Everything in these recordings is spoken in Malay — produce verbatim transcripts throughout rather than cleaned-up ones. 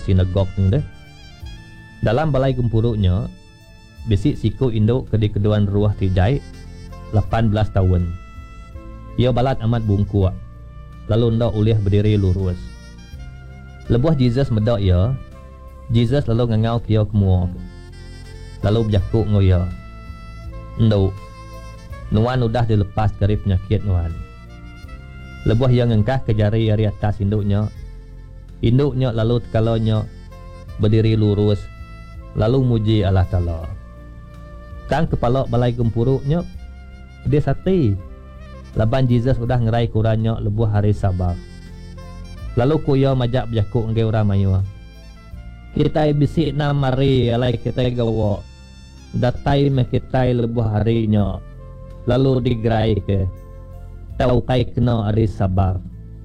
sinagog ni deh. Dalam balai gempuruknya bisik siku induk ke di keduan ruah tijai lapan belas tahun. Ia balat amat bungkuk. Lalu ndak ulih berdiri lurus. Lebuh Jesus medak ia. Jesus lalu ngangau kia kemua. Lalu berjakuk ngoya. Nduk. Nuan udah dilepas dari penyakit nuan. Lebuh yang ngengkah ke jari dari atas induknya. Induknya lalu tekalanya berdiri lurus. Lalu muji Allah Ta'ala. Kang kepala balai gempuruknya dia sati. Laban Jesus udah ngerai kurangnya lebuh hari Sabat. Lalu kuya majak berjakuk ngai orang mayu. Kita bisik na mari alai kita gawa. Datai me kita lebuh harinya. Lalu digerai ke. Tahu kai kena hari Sabat.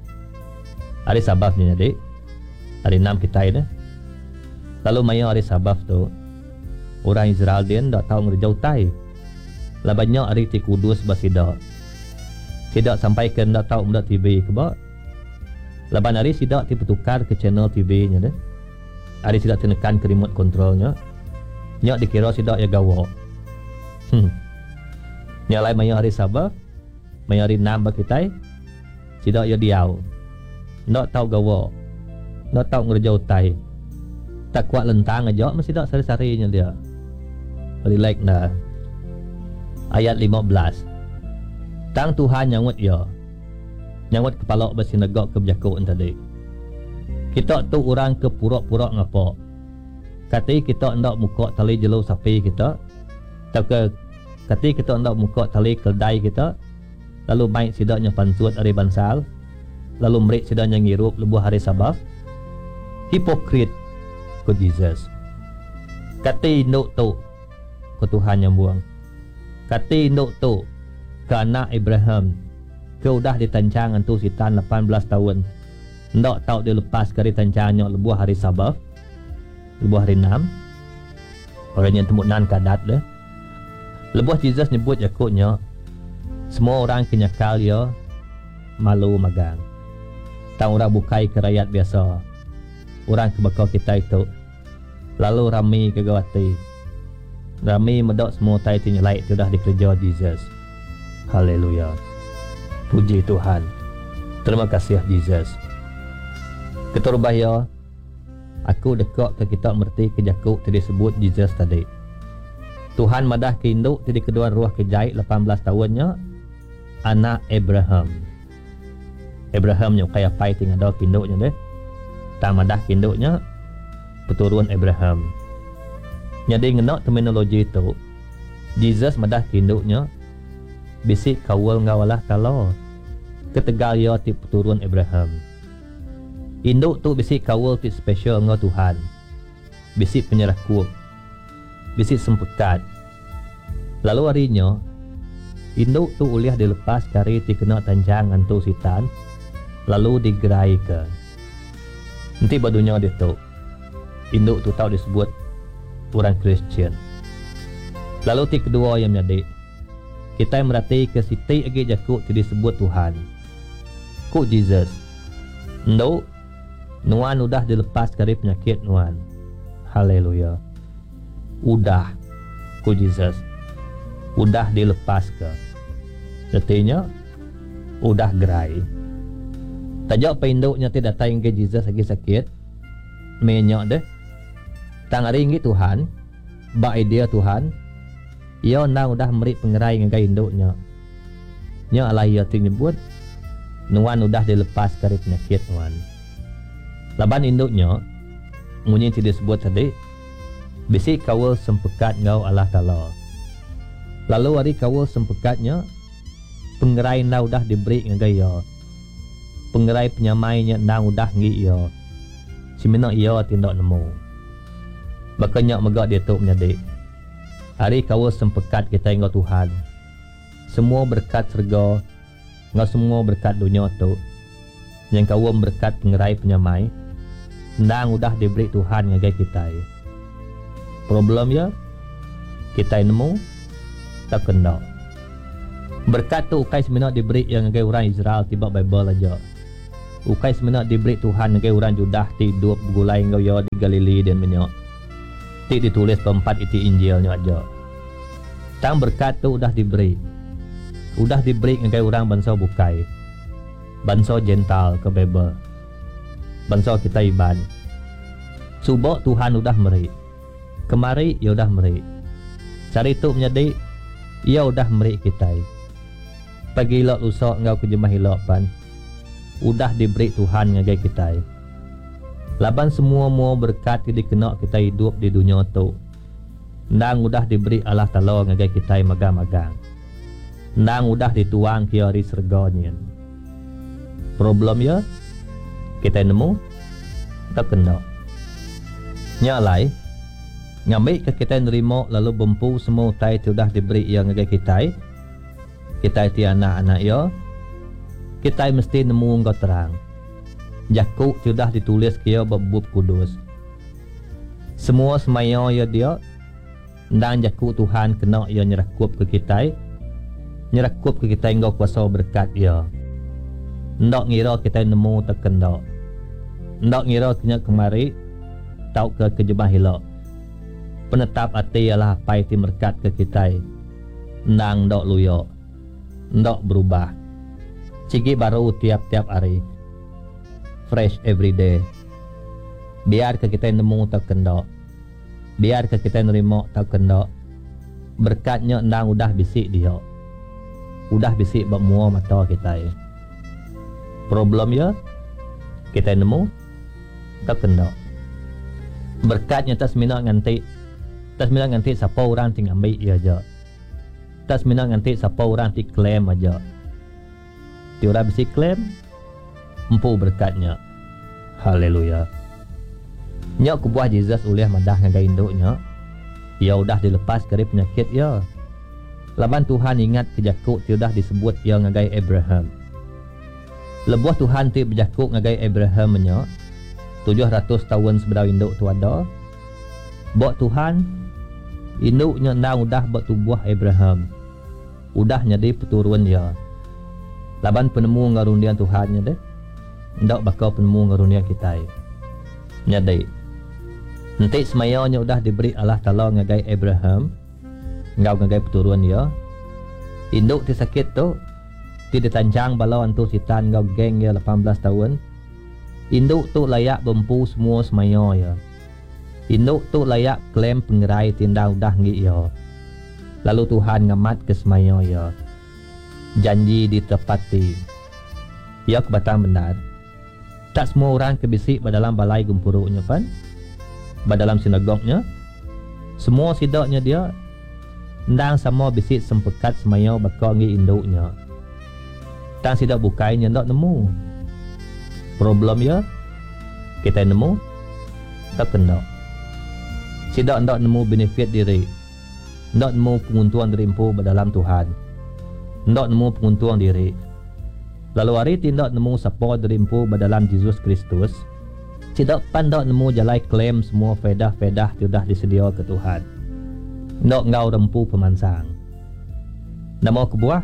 Hari Sabat ni adik. Hari enam kita ini. Lalu mayu hari Sabat tu. Orang Israel dia tak tahu ngerjau tai. Labannya hari ti kudus basidak. Sidak sampai ke tak tahu muda T V ke bak. Laban hari sidak ti bertukar ke channel T V-nya deh. Hari sidak tenekan ke remote controlnya. Nyak dikira sidak ya gawa. Hmm. Nyak lain mayu hari Sabah. Mayu hari enam bak kita. Sidak ya diau. Ndak tahu gawa. Ndak tahu ngerjau tai. Tak kuat lentang aja masih tak sari-sarinya dia. Relax dah. Ayat lima belas. Tang Tuhan nyawut ya. Nyawut kepala bersinagog ke berjakuk tadi. Kita tu orang ke purok-purok ngapa. Kata kita hendak muka tali jelu sapi kita. Atau ke kata kita hendak muka tali keldai kita. Lalu baik sidaknya pansuat hari bansal. Lalu merik sidaknya ngirup lebuh hari Sabah. Hipokrit ke Jesus. Kata induk tu ke Tuhan yang buang. Kata induk tu ke anak Abraham. Ke udah ditancang antu sitan lapan belas tahun. Ndak tahu dia lepas dari tancangnya lebuh hari Sabah. Lebuh hari enam. Orang yang temunan kadat dah. Lebuh Jesus nyebut Yakubnya. Semua orang kenyakal ya. Malu magang. Tak orang bukai ke rakyat biasa. Orang kebakar kita itu. Lalu rami ke gawati. Rami medok semua tai tinyelai itu dah dikerja Jesus. Haleluya. Puji Tuhan. Terima kasih Jesus. Keturbah ya. Aku dekat ke kita merti ke Jakub tadi sebut Jesus tadi. Tuhan madah ke induk tadi kedua ruah kejait lapan belas tahunnya. Anak Abraham. Abraham yang kaya pai tinggal dah induknya deh. Tak madah ke induknya. Peturun Abraham. Jadi ngenok terminologi itu. Jesus madah ke induknya. Bisik kawal ngawalah kalau ketegal ya ti peturun Abraham. Induk tu bisik kawal ti special ngau Tuhan. Bisik penyerah kuat. Bisik sempekat. Lalu harinya induk tu uliah dilepas kari ti kena tanjang antu sitan. Lalu digerai ke. Nanti badunya dia tu. Induk tu tahu disebut orang Kristian. Lalu ti kedua yang menjadi kita merhati ke siti agi Jakub ti disebut Tuhan. Ku Jesus. Nduk nuan udah dilepas dari penyakit nuan. Haleluya. Udah ku Jesus. Udah dilepas ke. Artinya udah gerai. Tajak penduknya tidak datang ke Jesus lagi sakit. Menyak deh. Tang hari ini Tuhan. Ba idea Tuhan. Ia nang udah merik pengerai dengan induknya. Nya alai ia nyebut nuan udah dilepas dari penyakit nuan. Laban induknya munyi tidak sebut tadi. Bisik kawal sempekat ngau Allah Ta'ala. Lalu hari kawal sempekatnya pengerai nang udah diberi dengan ia. Pengerai penyamainya nang udah ngi ia. Cimina ia tindak nemu. Makanya megak dia tu menjadi. Hari kawal sempekat kita ngau Tuhan. Semua berkat surga, ngau semua berkat dunia tu. Yang kawal berkat pengerai penyamai, nang udah diberi Tuhan ngagai kita. Problem ya, kita nemu, tak kena. Berkat tu ukai sebenarnya diberi yang ngagai orang Israel tiba Bible aja. Ukai semenak diberi Tuhan ngai orang Judah ti dua gulai ngau yo di Galili dan menyok. Ti ditulis tempat iti Injilnya aja. Tang berkat tu udah diberi. Udah diberi ngai orang bangsa bukai. Bangsa jental ke Babel. Bangsa kita iban. Subok Tuhan udah meri. Kemari ia udah meri. Cari tu menjadi ia udah meri kita. Pagi lok lusa ngau kejemah hilok pan. Udah diberi Tuhan ngagai kita. Laban semua mua berkat di kena kita hidup di dunia tu. Ndang udah diberi Allah Ta'ala ngagai kita magang-magang. Ndang udah dituang kiari serganya. Problem ya, kita nemu tak kena. Nyalai, ngambil ke kita nerima lalu bempu semua tai tu dah diberi yang ngagai kita. Kita ti anak-anak ya. Kita mesti nemu engkau terang. Yakub sudah ditulis kia bab kudus. Semua semaya ya dia. Dan Yakub Tuhan kena ia nyerakup ke kita. Nyerakup ke kita engkau kuasa berkat ia. Ndak ngira kita nemu tak kena. Ndak ngira kena kemari. Tau ke kejebah hilak. Penetap hati ialah apa yang berkat ke kita. Ndang ndak luyo. Ndak berubah. Cigi baru tiap-tiap hari. Fresh every day. Biar ke kita nemu tak kena. Biar ke kita nerima tak kena. Berkatnya ndang udah bisik dia. Udah bisik bak mua mata kita. Problem ya, kita nemu tak kena. Berkatnya tas minat nganti. Tas minat nganti siapa orang tinggal ambil ia aja. Tas minat nganti siapa orang ti klaim aja. Tiada besi klaim empu berkatnya. Haleluya. Nya kubuah Jesus ulih madah ngagai induknya. Ia udah dilepas dari penyakit ya. Laban Tuhan ingat ke Yakub tiada disebut ia ngagai Abraham. Lebuah Tuhan ti berjakub ngagai Abraham nya. tujuh ratus tahun sebelum induk tu ada. Bok Tuhan induknya ndang udah bertubuh Abraham. Udah jadi peturun dia. Laban penemu ngarundian Tuhannya deh. Ndak bakal penemu ngarundian kita. Nyadai. Nanti semayanya udah diberi Allah Ta'ala ngagai Abraham. Ngau ngagai peturun dia. Induk ti sakit tu. Ti ditancang balau antu sitan ngau geng ya lapan belas tahun. Induk tu layak bempu semua semaya ya. Induk tu layak klaim pengerai tindak udah ngi ya. Lalu Tuhan ngamat ke semaya ya. Janji ditepati. Ia kebatang benar. Tak semua orang kebisik dalam balai gempuruknya pan. Dalam sinagognya. Semua sidaknya dia. Ndang sama bisik sempekat semaya bakal ngi induknya. Tang sidak bukainya ndak nemu. Problem ya. Kita nemu. Tak kena. Sidak ndak nemu benefit diri. Ndak nemu penguntuan dari empu dalam Tuhan. Ndak nemu penguntuang diri. Lalu hari tindak nemu siapa dari empu dalam Yesus Kristus. Tidak pandak nemu jalai klaim semua fedah-fedah sudah disedia ke Tuhan. Ndak ngau rempu pemansang. Namo kebuah.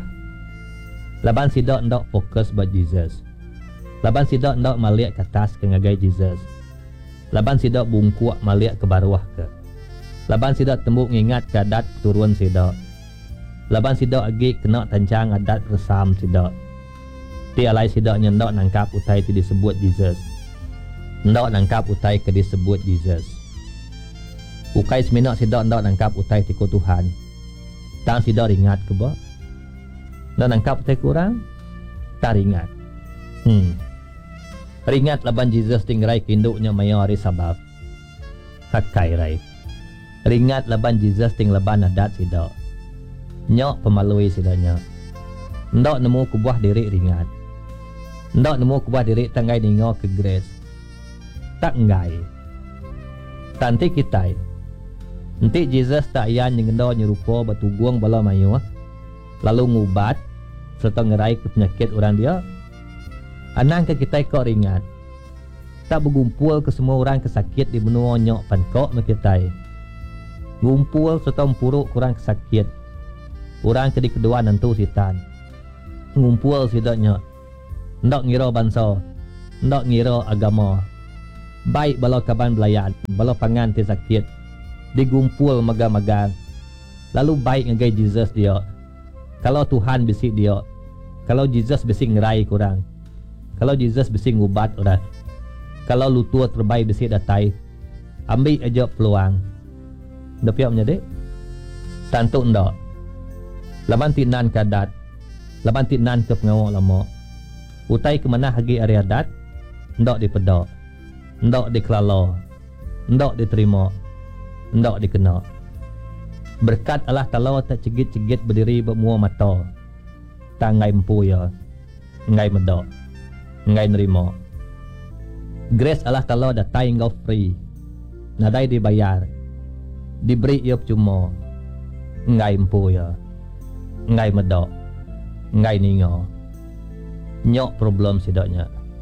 Laban sidak ndak fokus buat Jesus. Laban sidak ndak maliak ke atas ke ngagai Jesus. Laban sidak bungkuak maliak ke baruah ke. Laban sidak tembuk ngingat ke adat turun sidak. Laban sidak agi kena tancang adat resam sidak. Ti alai sidaknya ndak nangkap utai ti disebut Jesus. Ndak nangkap utai ke disebut Jesus. Ukai seminak sidak ndak nangkap utai ti ku Tuhan. Tang sidak ringat ke ba? Ndak nangkap utai kurang? Tak ringat. Hmm. Ringat laban Jesus tingrai kinduknya maya hari sabab. Hakai rai. Ringat laban Jesus ting laban adat sidak. Nyok pemalui sidanya. Ndak nemu kubuah diri ringat. Ndak nemu kubuah diri tanggai ningo ke grace. Tak ngai. Tanti kita. Nanti Jesus tak yan nyengendo nyerupa batuguang bala mayu. Lalu ngubat serta ngerai ke penyakit orang dia. Anang ke kita kok ringat. Tak bergumpul ke semua orang kesakit di benua nyok pankok me kita. Gumpul serta empuruk kurang kesakit. Orang kedi kedua nantu sitan. Ngumpul sidaknya. Ndak ngira bangsa. ndak ngira agama. Baik bala kaban belayan, bala pangan te sakit, digumpul magang-magang. Lalu baik ngagai Jesus dia. Kalau Tuhan bisik dia, kalau Jesus bisik ngerai kurang, kalau Jesus bisik ngubat orang, kalau lutua terbaik bisik datai, ambil aja peluang. Dah piak menjadi? Tantuk ndak. Laban tinan kadat, laban tinan ke pengawak lama. Utai ke mana hagi area dat, ndak dipedak, ndak dikelala, ndak diterima, ndak dikena. Berkat Allah Ta'ala tak cegit-cegit berdiri bermua mata. Tak ngai empu ya, ngai medak, ngai nerima. Grace Allah Ta'ala datai engkau free, nadai dibayar, diberi ia percuma. Ngai empu ya, ngai medak, ngai ninga. Nyok problem sidaknya.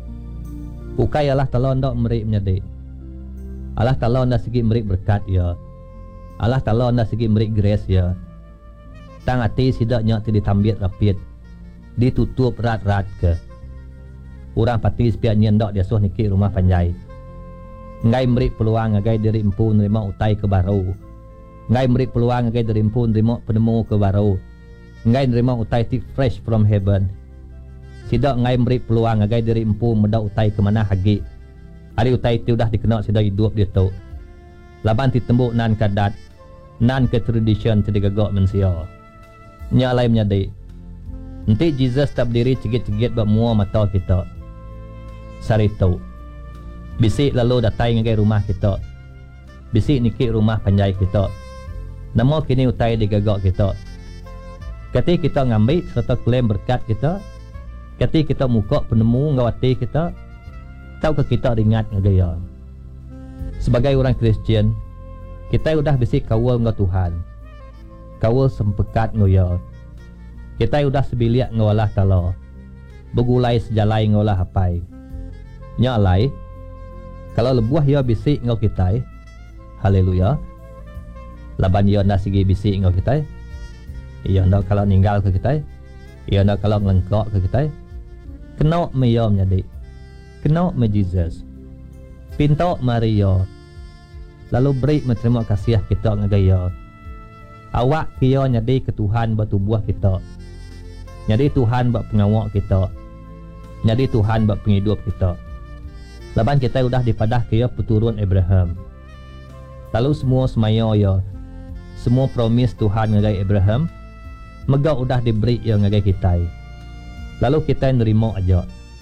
Ukai Allah Ta'ala ndak merik menyadik. Allah Ta'ala ndak segi merik berkat ya. Allah Ta'ala ndak segi merik grace ya. Tang hati sidaknya ti ditambit rapid, ditutup rat-rat ke. Orang pati sepiaknya ndak dia suh niki rumah panjai. Ngai merik peluang ngagai diri empu nerima utai ke baru. Ngai merik peluang ngagai diri empu nerima penemu ke baru. Ngai nerima utai ti fresh from heaven. Sidak ngai merik peluang ngagai diri empu medak utai ke mana hagi. Hari utai ti udah dikenal sidak hidup dia tu. Laban ti tembuk nan kadat, nan ke tradition ti digagak manusia. Nyalai menyadi. Nanti Jesus tak berdiri cegit-cegit buat mua mata kita. Sari tu. Bisik lalu datai ngagai rumah kita. Bisik niki rumah panjai kita. Nama kini utai digagak kita. Kati kita ngambil serta klaim berkat kita. Kati kita muka penemu ngawati kita. Tahu ke kita ringat ngagaya. Sebagai orang Kristian, kita sudah bisik kawal ngau Tuhan. Kawal sempekat ngau ya. Kita sudah sebiliak ngau Allah Ta'ala. Begulai sejalai ngau Allah hapai. Nyalai, kalau lebuah ya bisik ngau kita, haleluya. Laban ya nak segi bisik ngau kita. Ya nak kalau ninggal ke kita. Ya nak kalau ngelengkok ke kita. Kena meya menjadi. Kena me Jesus. Pinta Maria. Lalu beri menerima kasih kita ngagaya. Awak kia nyadi ke Tuhan buat tubuh kita. Nyadi Tuhan buat pengawak kita. Nyadi Tuhan buat penghidup kita. Laban kita sudah dipadah kia peturun Abraham. Lalu semua semaya ya. Semua promise Tuhan ngagai Abraham. Mega sudah diberi yang ngagai kita. Lalu kita nerima aja.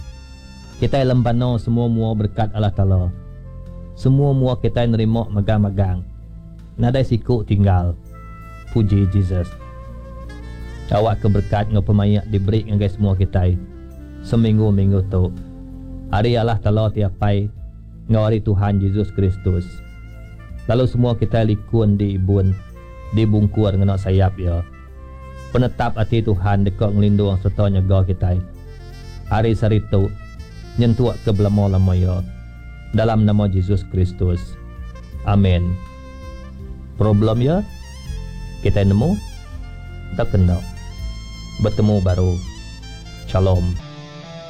Kita lembano semua mua berkat Allah Ta'ala. Semua mua kita nerima magang-magang. Nadai siku tinggal. Puji Jesus. Awak keberkat ngau pemayak diberi ngagai semua kita. Seminggu-minggu tu. Hari Allah Ta'ala tiapai ngau hari Tuhan Yesus Kristus. Lalu semua kita likun di ibun, dibungkur dengan sayap ya. Penetap hati Tuhan dekat ngelindung serta nyaga kita. Hari saritu nyentuak ke belamo-lamo ya. Dalam nama Yesus Kristus. Amin. Problem ya? Kita nemu? Tak kena. Bertemu baru. Shalom.